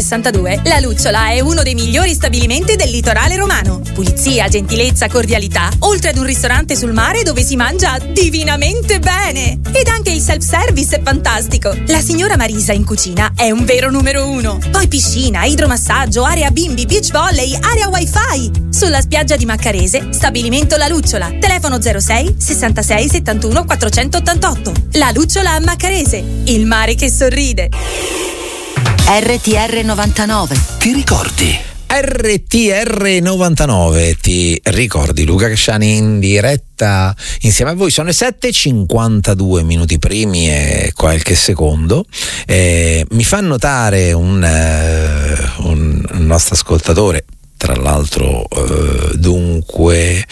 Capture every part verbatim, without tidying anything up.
sessantadue, La Lucciola è uno dei migliori stabilimenti del litorale romano. Pulizia, gentilezza, cordialità, oltre ad un ristorante sul mare dove si mangia divinamente bene. Ed anche il self-service è fantastico. La signora Marisa in cucina è un vero numero uno. Poi piscina, idromassaggio, area bimbi, beach volley, area wifi. Sulla spiaggia di Maccarese, stabilimento La Lucciola. Telefono zero sei sessantasei settantuno quattrocentottantotto. La Lucciola a Maccarese, il mare che sorride. R T R novantanove. Ti ricordi? R T R novantanove, ti ricordi? Luca Casciani in diretta insieme a voi. Sono le sette e cinquantadue minuti primi e qualche secondo. Eh, mi fa notare un, uh, un, un nostro ascoltatore, tra l'altro uh, dunque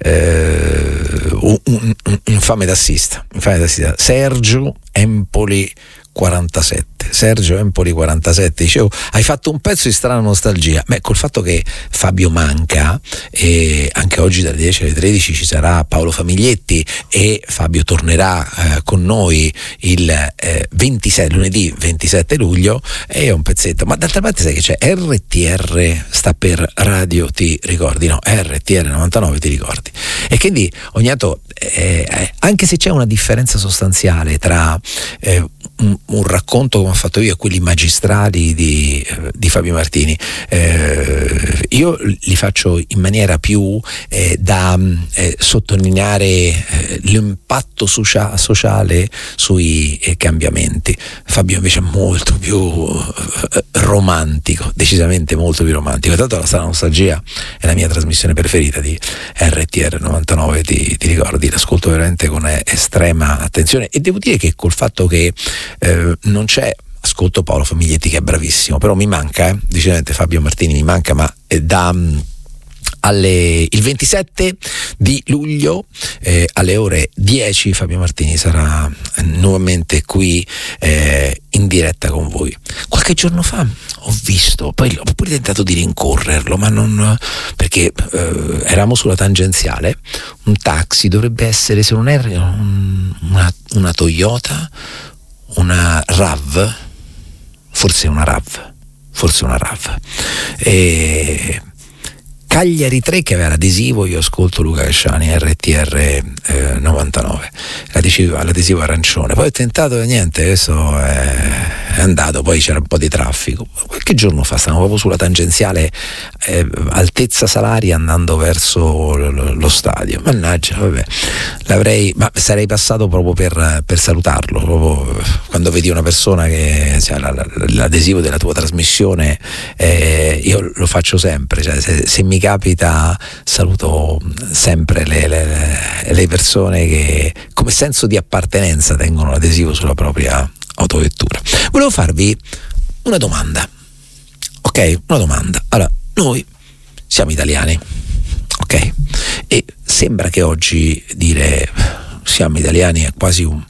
uh, un, un, un infame tassista, infame tassista Sergio Empoli quarantasette. Sergio Empoli quarantasette, dicevo, hai fatto un pezzo di strana nostalgia. Beh, col fatto che Fabio manca, e anche oggi dalle dieci alle tredici ci sarà Paolo Famiglietti e Fabio tornerà eh, con noi il eh, ventisette, lunedì ventisette luglio, è un pezzetto. Ma d'altra parte sai che c'è R T R, sta per Radio Ti Ricordi, no, R T R novantanove Ti Ricordi. E quindi ogni tanto eh, anche se c'è una differenza sostanziale tra eh, un, un racconto come ho fatto io e quelli magistrali di, di Fabio Martini, eh, io li faccio in maniera più eh, da eh, sottolineare eh, l'impatto socia- sociale sui eh, cambiamenti. Fabio invece è molto più eh, romantico, decisamente molto più romantico. Tanto la strana nostalgia è la mia trasmissione preferita di R T R novantanove, ti, ti ricordi, l'ascolto veramente con estrema attenzione, e devo dire che col fatto che eh, non c'è, ascolto Paolo Famiglietti che è bravissimo, però mi manca, eh, decisamente Fabio Martini mi manca, ma eh, da alle, il ventisette di luglio eh, alle ore dieci Fabio Martini sarà nuovamente qui eh, in diretta con voi. Qualche giorno fa ho visto, poi ho pure tentato di rincorrerlo, ma non, perché eh, eravamo sulla tangenziale, un taxi, dovrebbe essere, se non erro, un, una, una Toyota, una RAV, forse una RAV, forse una RAV, e Cagliari tre che aveva l'adesivo, io ascolto Luca Casciani, R T R eh, novantanove, l'adesivo, l'adesivo arancione. Poi ho tentato e niente, adesso è, è andato, poi c'era un po' di traffico. Qualche giorno fa stavamo proprio sulla tangenziale eh, altezza Salari andando verso lo, lo stadio. Mannaggia, vabbè, l'avrei, ma sarei passato proprio per, per salutarlo, proprio quando vedi una persona che cioè, la, la, l'adesivo della tua trasmissione, eh, io lo faccio sempre, cioè se, se mi capita saluto sempre le, le, le persone che come senso di appartenenza tengono l'adesivo sulla propria autovettura. Volevo farvi una domanda, ok? Una domanda. Allora, noi siamo italiani, ok? E sembra che oggi dire siamo italiani è quasi un,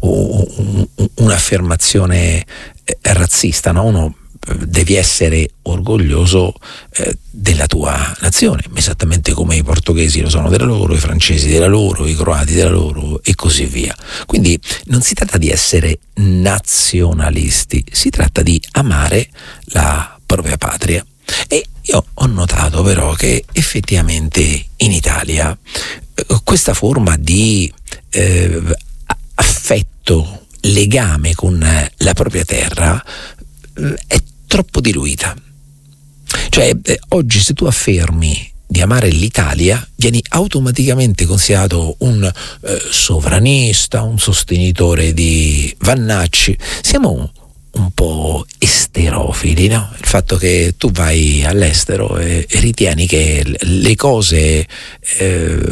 un, un, un'affermazione razzista, no? Uno devi essere orgoglioso eh, della tua nazione, esattamente come i portoghesi lo sono della loro, i francesi della loro, i croati della loro e così via. Quindi non si tratta di essere nazionalisti, si tratta di amare la propria patria. E io ho notato però che effettivamente in Italia eh, questa forma di eh, affetto, legame con la propria terra è troppo diluita. Cioè eh, oggi se tu affermi di amare l'Italia vieni automaticamente considerato un eh, sovranista, un sostenitore di Vannacci. Siamo un, un po' esterofili, no? Il fatto che tu vai all'estero e, e ritieni che le cose eh,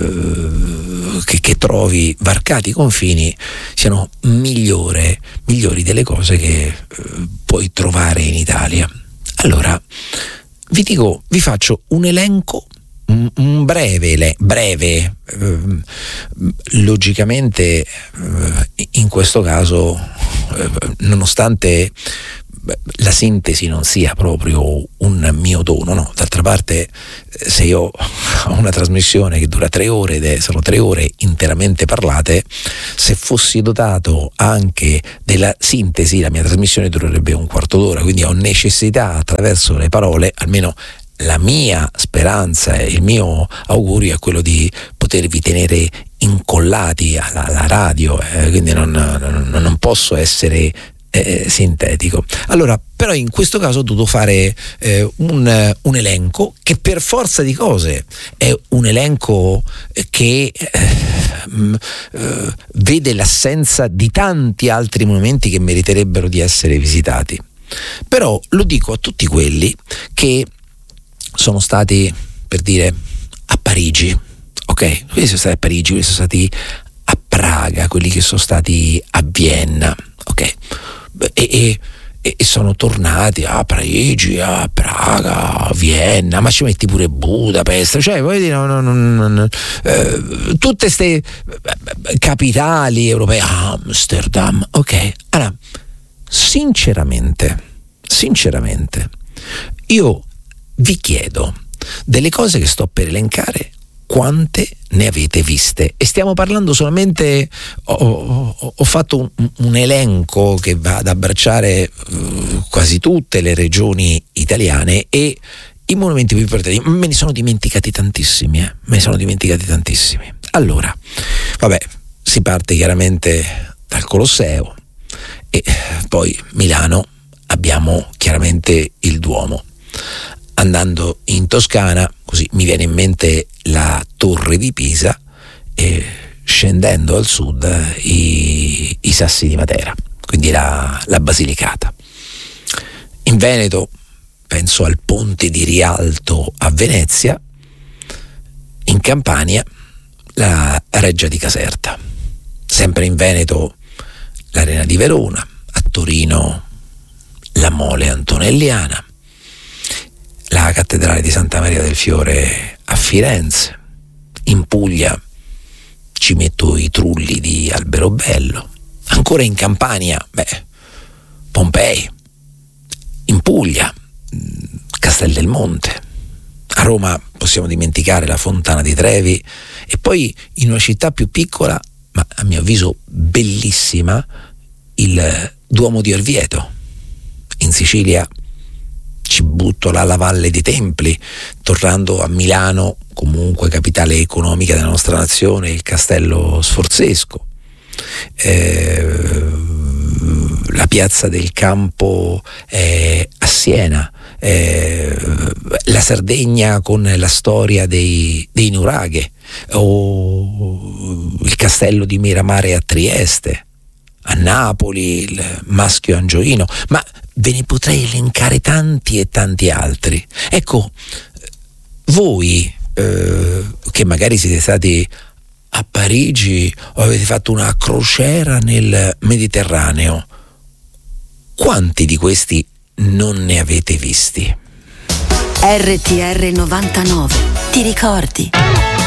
che, che trovi varcati i confini siano migliore, migliori delle cose che eh, puoi trovare in Italia. Allora vi dico, vi faccio un elenco, un, un breve, breve eh, logicamente eh, in questo caso eh, nonostante la sintesi non sia proprio un mio dono, no? D'altra parte, se io ho una trasmissione che dura tre ore ed è, sono tre ore interamente parlate, se fossi dotato anche della sintesi, la mia trasmissione durerebbe un quarto d'ora, quindi ho necessità, attraverso le parole, almeno la mia speranza e il mio augurio è quello di potervi tenere incollati alla, alla radio, eh, quindi non, non, non posso essere eh, sintetico. Allora, però in questo caso ho dovuto fare eh, un, un elenco che per forza di cose è un elenco che eh, eh, vede l'assenza di tanti altri monumenti che meriterebbero di essere visitati. Però lo dico a tutti quelli che sono stati, per dire, a Parigi, ok? Quelli sono stati a Parigi, quelli sono stati a Praga, quelli che sono stati a Vienna, ok? E, e, e sono tornati a Parigi, a Praga, a Vienna, ma ci metti pure Budapest, cioè voglio dire, no, no, no, no, eh, tutte queste capitali europee, Amsterdam, ok? Allora, sinceramente, sinceramente, io vi chiedo, delle cose che sto per elencare, quante ne avete viste? E stiamo parlando solamente, ho, ho, ho fatto un, un elenco che va ad abbracciare uh, quasi tutte le regioni italiane, e i monumenti più importanti, me ne sono dimenticati tantissimi, eh? me ne sono dimenticati tantissimi. Allora, vabbè, si parte chiaramente dal Colosseo, e poi Milano abbiamo chiaramente il Duomo. Andando in Toscana, così mi viene in mente la Torre di Pisa, e scendendo al sud i, i Sassi di Matera, quindi la, la Basilicata. In Veneto penso al Ponte di Rialto a Venezia, in Campania la Reggia di Caserta, sempre in Veneto l'Arena di Verona, a Torino la Mole Antonelliana, la Cattedrale di Santa Maria del Fiore a Firenze, in Puglia ci metto i Trulli di Alberobello, ancora in Campania, beh, Pompei, in Puglia Castel del Monte, a Roma possiamo dimenticare la Fontana di Trevi, e poi in una città più piccola, ma a mio avviso bellissima, il Duomo di Orvieto. In Sicilia ci butto là la Valle dei Templi, tornando a Milano, comunque capitale economica della nostra nazione, il Castello Sforzesco, eh, la Piazza del Campo eh, a Siena, eh, la Sardegna con la storia dei, dei nuraghe, o il Castello di Miramare a Trieste, a Napoli il Maschio Angioino, ma ve ne potrei elencare tanti e tanti altri. Ecco, voi eh, che magari siete stati a Parigi o avete fatto una crociera nel Mediterraneo, quanti di questi non ne avete visti? R T R novantanove, ti ricordi?